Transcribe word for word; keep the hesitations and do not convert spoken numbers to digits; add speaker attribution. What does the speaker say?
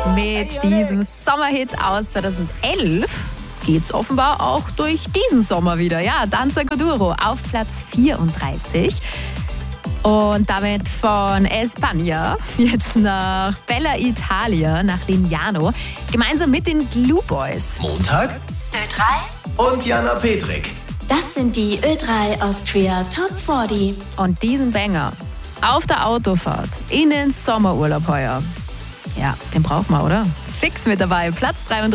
Speaker 1: Mit diesem Sommerhit aus zweitausendelf geht's offenbar auch durch diesen Sommer wieder. Ja, Danza Kuduro auf Platz vierunddreißig. Und damit von España jetzt nach Bella Italia, nach Lignano, gemeinsam mit den Glue Boys.
Speaker 2: Montag
Speaker 3: Ö drei
Speaker 2: und Jana Petrik.
Speaker 3: Das sind die Ö drei Austria Top vierzig.
Speaker 1: Und diesen Banger auf der Autofahrt in den Sommerurlaub heuer. Ja, den braucht man, oder? Fix mit dabei, Platz dreiunddreißig.